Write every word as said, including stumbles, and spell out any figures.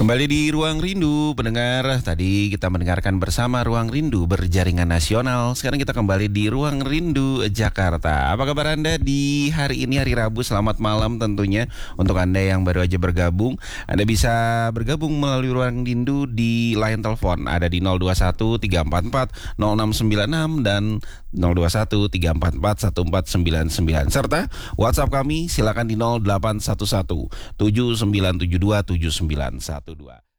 Kembali di Ruang Rindu, pendengar. Tadi kita mendengarkan bersama Ruang Rindu berjaringan nasional. Sekarang kita kembali di Ruang Rindu Jakarta. Apa kabar Anda di hari ini, hari Rabu? Selamat malam tentunya. Untuk Anda yang baru aja bergabung, Anda bisa bergabung melalui Ruang Rindu di line telepon. Ada di nol dua satu tiga empat empat nol enam sembilan enam dan nol dua satu tiga empat empat satu empat sembilan sembilan. Serta WhatsApp kami silakan di nol delapan satu satu tujuh sembilan tujuh dua tujuh sembilan satu dua.